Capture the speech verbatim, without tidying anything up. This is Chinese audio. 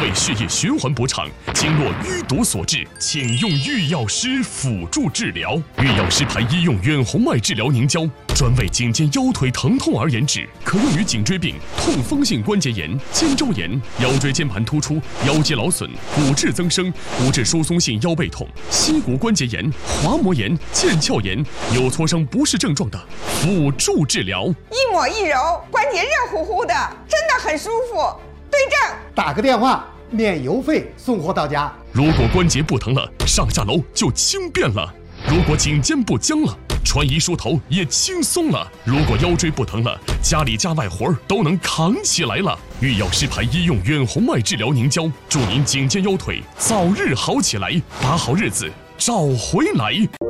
为血液循环不畅、经络淤堵所致，请用御药师辅助治疗。御药师牌医用远红外治疗凝胶，专为颈肩腰腿疼痛而研制，可用于颈椎病、痛风性关节炎、肩周炎、腰椎间盘突出、腰肌劳损、骨质增生、骨质疏松性腰背痛、膝骨关节炎、滑膜炎、腱鞘炎、有挫伤不适症状的辅助治疗。 一抹一揉，关节热乎乎的，真的很舒服。对症， 打个电话，免邮费送货到家。 如果关节不疼了，上下楼就轻便了；如果颈肩不僵了，穿衣梳头也轻松了；如果腰椎不疼了，家里家外活儿都能扛起来了。御药师牌医用远红外治疗凝胶，祝您颈肩腰腿早日好起来，把好日子找回来。